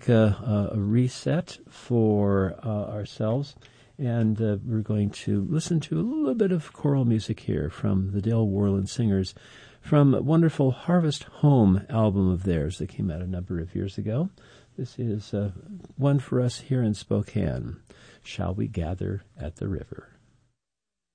make a reset for ourselves, and we're going to listen to a little bit of choral music here from the Dale Worland Singers from a wonderful Harvest Home album of theirs that came out a number of years ago. This is one for us here in Spokane. Shall We Gather at the River?